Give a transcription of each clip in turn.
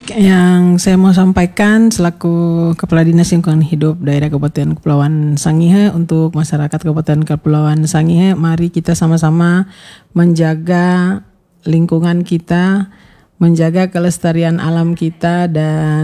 yang saya mau sampaikan selaku Kepala Dinas Lingkungan Hidup Daerah Kabupaten Kepulauan Sangihe untuk masyarakat Kabupaten Kepulauan Sangihe, mari kita sama-sama menjaga lingkungan kita, menjaga kelestarian alam kita dan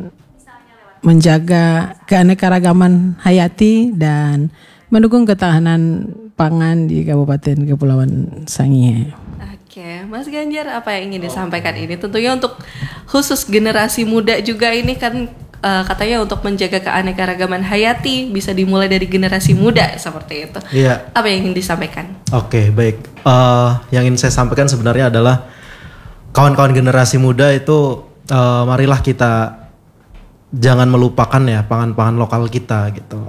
menjaga keanekaragaman hayati dan mendukung ketahanan pangan di Kabupaten Kepulauan Sangihe. Oke, Mas Ganjar, apa yang ingin disampaikan ini? Tentunya untuk khusus generasi muda juga ini kan katanya untuk menjaga keanekaragaman hayati bisa dimulai dari generasi muda seperti itu. Iya. Apa yang ingin disampaikan? Oke, baik. Yang ingin saya sampaikan sebenarnya adalah kawan-kawan generasi muda itu marilah kita jangan melupakan ya pangan-pangan lokal kita gitu.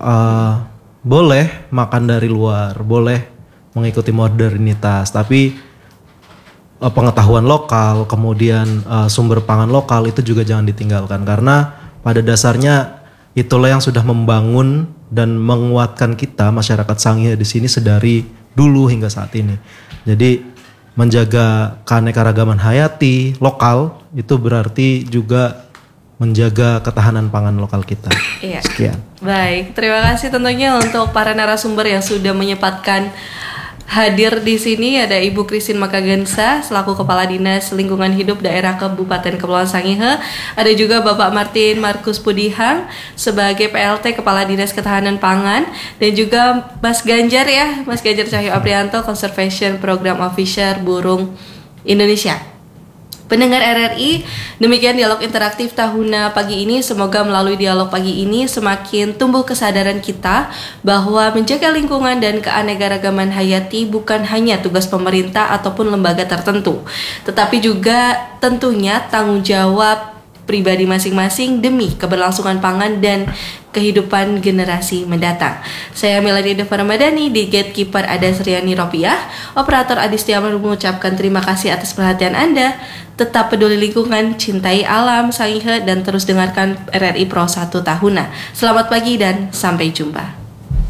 Boleh makan dari luar, boleh mengikuti modernitas, tapi pengetahuan lokal, kemudian sumber pangan lokal itu juga jangan ditinggalkan, karena pada dasarnya itulah yang sudah membangun dan menguatkan kita masyarakat Sangihe di sini sedari dulu hingga saat ini. Jadi menjaga keanekaragaman hayati lokal itu berarti juga menjaga ketahanan pangan lokal kita. Iya. Sekian. Baik, terima kasih tentunya untuk para narasumber yang sudah menyempatkan hadir di sini. Ada Ibu Christine Makagensa selaku Kepala Dinas Lingkungan Hidup Daerah Kabupaten Kepulauan Sangihe. Ada juga Bapak Martin Markus Pudihang sebagai PLT Kepala Dinas Ketahanan Pangan, dan juga Mas Ganjar ya, Mas Ganjar Cahyo Aprianto, Conservation Program Officer Burung Indonesia. Pendengar RRI, demikian dialog interaktif Tahuna pagi ini. Semoga melalui dialog pagi ini semakin tumbuh kesadaran kita bahwa menjaga lingkungan dan keanekaragaman hayati bukan hanya tugas pemerintah ataupun lembaga tertentu, tetapi juga tentunya tanggung jawab pribadi masing-masing demi keberlangsungan pangan dan kehidupan generasi mendatang. Saya Melanie Deva Ramadhani, di Gatekeeper ada Sriani Ropiah, operator Adi Setiawan mengucapkan terima kasih atas perhatian Anda. Tetap peduli lingkungan, cintai alam Sangihe, dan terus dengarkan RRI Pro 1 Tahuna. Selamat pagi dan sampai jumpa.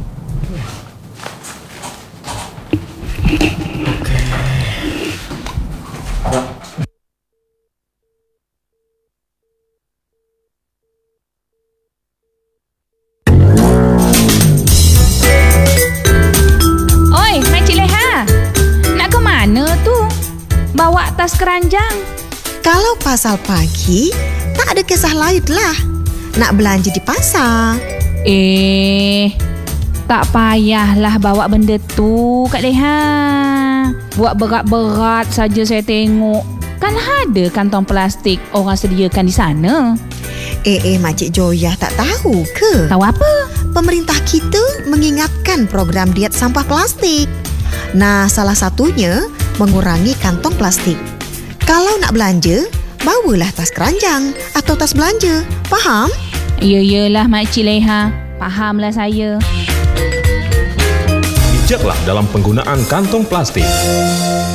Bawa tas keranjang. Kalau pasar pagi, tak ada kisah lain lah. Nak belanja di pasar. Tak payahlah bawa benda tu, Kak Leha. Buat berat-berat saja saya tengok. Kan ada kantong plastik orang sediakan di sana. Makcik Joyah tak tahu ke? Tahu apa? Pemerintah kita mengingatkan program diet sampah plastik. Nah, salah satunya mengurangi kantong plastik. Kalau nak belanja, bawalah tas keranjang atau tas belanja. Faham? Iyalah Makcik Leha. Fahamlah saya. Bijaklah dalam penggunaan kantong plastik.